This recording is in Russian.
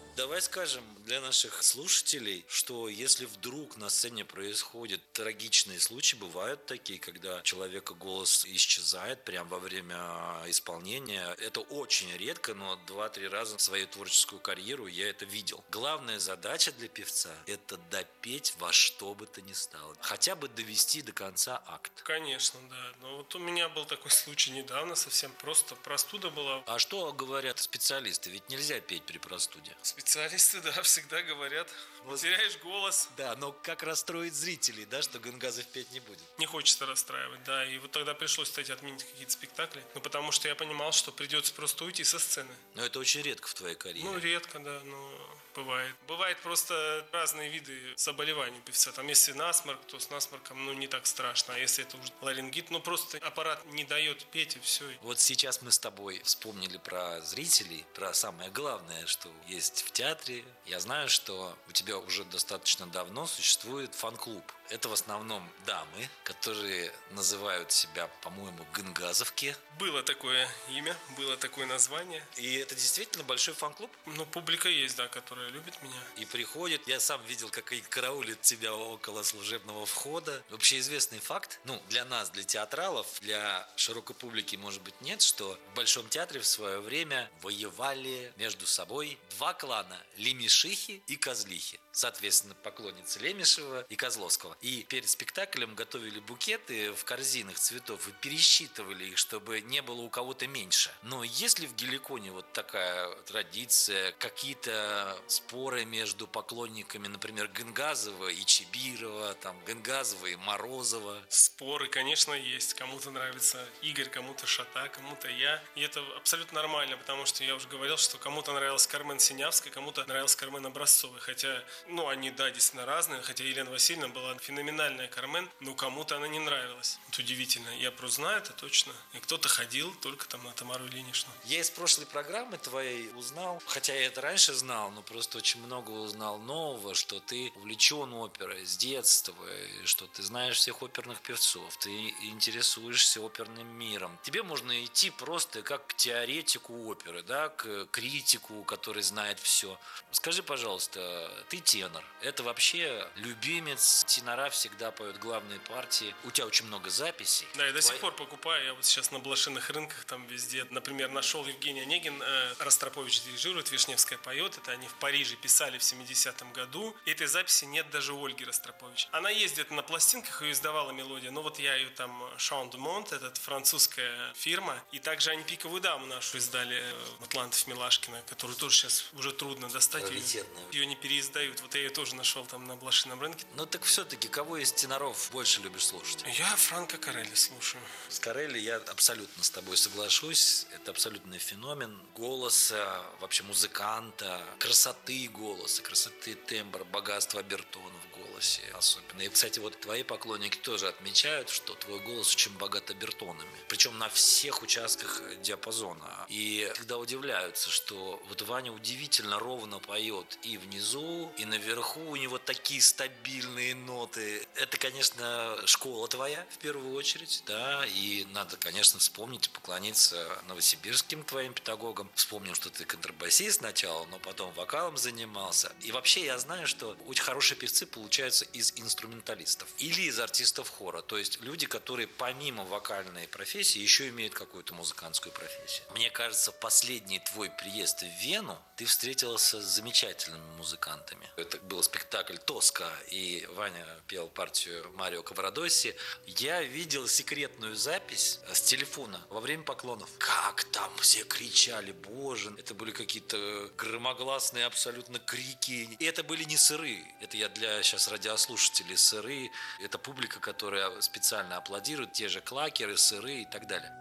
Давай скажем для наших слушателей, что если вдруг на сцене происходят трагичные случаи, бывают такие, когда у человека голос исчезает прямо во время исполнения. Это очень редко, но 2-3 раза в свою творческую карьеру я это видел. Главная задача для певца – это допеть во что бы то ни стало. Хотя бы довести до конца акт. Конечно, да. Но вот у меня был такой случай недавно, совсем просто простуда была. А что говорят специалисты? Ведь нельзя петь при простуде. Специалисты, да, всегда говорят, теряешь голос. Да, но как расстроить зрителей, да, что Гангазов петь не будет? Не хочется расстраивать, да. И вот тогда пришлось, кстати, отменить какие-то спектакли. Ну, потому что я понимал, что придется просто уйти со сцены. Но это очень редко в твоей карьере. Ну, редко, да, но бывает. Бывает просто разные виды заболеваний у певца. Там, если насморк, то с насморком, ну, не так страшно. А если это уже ларингит, ну, просто аппарат не дает петь, и все. Вот сейчас мы с тобой вспомнили про зрителей, про самое главное, что есть в театре. Я знаю, что у тебя уже достаточно давно существует фан-клуб. Это в основном дамы, которые называют себя, по-моему, гангазовки. Было такое имя, было такое название. И это действительно большой фан-клуб? Ну, публика есть, да, которая любит меня. И приходит, я сам видел, как они караулят тебя около служебного входа. Вообще известный факт, ну, для нас, для театралов, для широкой публики, может быть, нет, что в Большом театре в свое время воевали между собой два клана – Лемешихи и Козлихи. Соответственно, поклонницы Лемешева и Козловского. И перед спектаклем готовили букеты в корзинах цветов и пересчитывали их, чтобы не было у кого-то меньше. Но есть ли в Геликоне вот такая традиция, какие-то споры между поклонниками, например, Гангазова и Чибирова, там, Гангазова и Морозова? Споры, конечно, есть. Кому-то нравится Игорь, кому-то Шата, кому-то я. И это абсолютно нормально, потому что я уже говорил, что кому-то нравилась Кармен Синявская, кому-то нравилась Кармен Образцовой. Хотя, ну, они, да, действительно разные. Хотя Елена Васильевна была феноменальная Кармен, но кому-то она не нравилась. Это удивительно. Я просто знаю это точно. И кто-то ходил только там на Тамару Ильиничну. Я из прошлой программы твоей узнал, хотя я это раньше знал, но просто очень много узнал нового, что ты увлечен оперой с детства, и что ты знаешь всех оперных певцов, ты интересуешься оперным миром. Тебе можно идти просто как к теоретику оперы, да, к критику, который знает все. Скажи, пожалуйста, ты тенор. Это вообще любимец. Тенора всегда поют главные партии. У тебя очень много записей. Да, я до сих пор покупаю. Я вот сейчас на блошиных рынках там везде. Например, нашел Евгений Онегин, Ростропович дирижирует, Вишневская поет. Это они в Париже писали в 70-м году. И этой записи нет даже у Ольги Ростропович. Она ездит на пластинках, ее издавала мелодия. Но вот я ее там, Шаун де Монт, это французская фирма. И также они «Пиковую даму» нашу издали, Атлантов Милашкина, которую тоже сейчас уже трудно достать. Ее не переиздают. Вот я ее тоже нашел там на блошином рынке. Ну так все-таки, кого из теноров больше любишь слушать? Я Франко Корелли слушаю. С Корелли я абсолютно с тобой соглашусь. Это абсолютный феномен голоса, вообще музыканта, красоты голоса, красоты тембра, богатства обертона в голосе особенно. И, кстати, вот твои поклонники тоже отмечают, что твой голос очень богат обертонами. Причем на всех участках диапазона. И всегда удивляются, что вот Ваня удивительно ровно поет и внизу, и наверху у него такие стабильные ноты. Это, конечно, школа твоя в первую очередь, да, и надо, конечно, вспомнить и поклониться новосибирским твоим педагогам. Вспомним, что ты контрабасист сначала, но потом вокалом занимался. И вообще я знаю, что очень хорошие певцы получаются из инструменталистов или из артистов хора, то есть люди, которые помимо вокальной профессии еще имеют какую-то музыкантскую профессию. Мне кажется, последний твой приезд в Вену ты встретился с замечательными музыкантами. Это был спектакль «Тоска», и Ваня пел партию Марио Каврадоси. Я видел секретную запись с телефона во время поклонов. Как там все кричали, боже, это были какие-то громогласные абсолютно крики. И это были не сыры, это я для сейчас радиослушателей сыры. Это публика, которая специально аплодирует, те же клакеры, сыры и так далее.